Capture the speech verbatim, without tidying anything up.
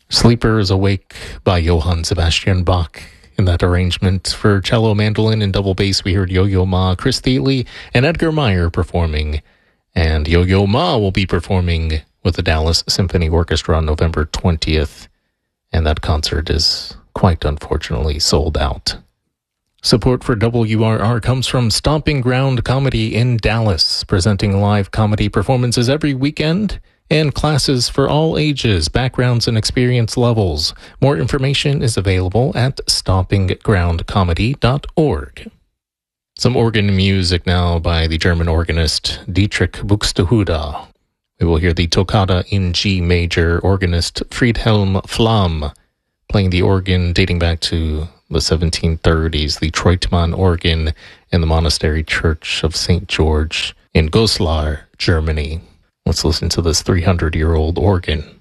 Sleeper is Awake by Johann Sebastian Bach. In that arrangement for cello, mandolin, and double bass, we heard Yo-Yo Ma, Chris Thiele, and Edgar Meyer performing. And Yo-Yo Ma will be performing with the Dallas Symphony Orchestra on November twentieth. And that concert is quite unfortunately sold out. Support for W R R comes from Stomping Ground Comedy in Dallas, presenting live comedy performances every weekend and classes for all ages, backgrounds, and experience levels. More information is available at stomping ground comedy dot org. Some organ music now by the German organist Dietrich Buxtehude. We will hear the Toccata in G major, organist Friedhelm Flamm playing the organ dating back to the seventeen thirties, the Treutmann organ in the Monastery Church of Saint George in Goslar, Germany. Let's listen to this three hundred-year-old organ.